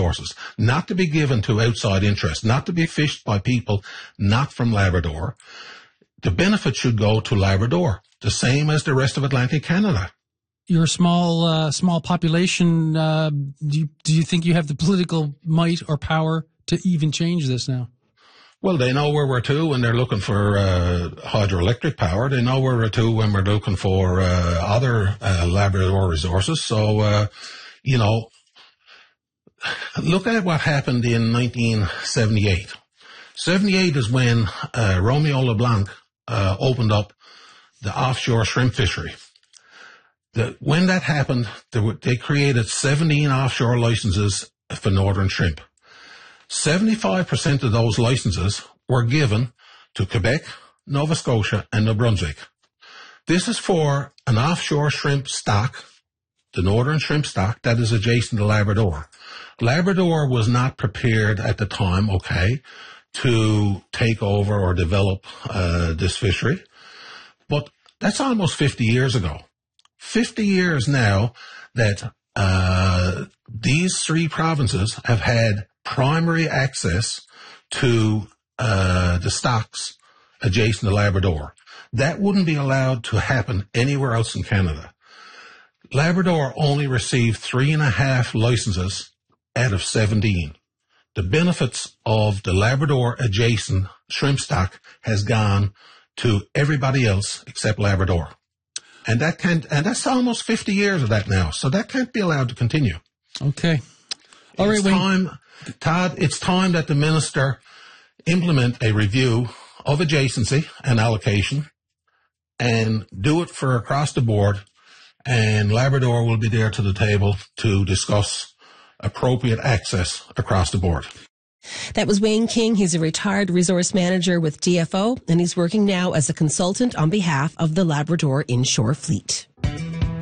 resources, not to be given to outside interests, not to be fished by people not from Labrador. The benefit should go to Labrador, the same as the rest of Atlantic Canada. You're a small population. Do you think you have the political might or power to even change this now? Well, they know where we're to when they're looking for hydroelectric power. They know where we're to when we're looking for other Labrador resources. So, look at what happened in 1978. 78 is when Romeo LeBlanc opened up the offshore shrimp fishery. When that happened, they created 17 offshore licenses for northern shrimp. 75% of those licenses were given to Quebec, Nova Scotia, and New Brunswick. This is for an offshore shrimp stock, the northern shrimp stock, that is adjacent to Labrador. Labrador was not prepared at the time, to take over or develop this fishery. But that's almost 50 years ago. 50 years now that these three provinces have had primary access to the stocks adjacent to Labrador. That wouldn't be allowed to happen anywhere else in Canada. Labrador only received 3.5 licenses out of 17. The benefits of the Labrador adjacent shrimp stock has gone to everybody else except Labrador. And that's almost 50 years of that now. So that can't be allowed to continue. Okay. All right, Wayne. Todd, it's time that the minister implement a review of adjacency and allocation and do it for across the board. And Labrador will be there to the table to discuss appropriate access across the board. That was Wayne King. He's a retired resource manager with DFO, and he's working now as a consultant on behalf of the Labrador Inshore Fleet.